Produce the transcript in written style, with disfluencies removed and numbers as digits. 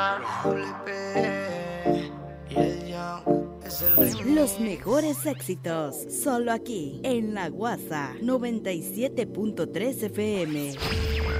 Los mejores éxitos, solo aquí, en La Guasa 97.3 FM.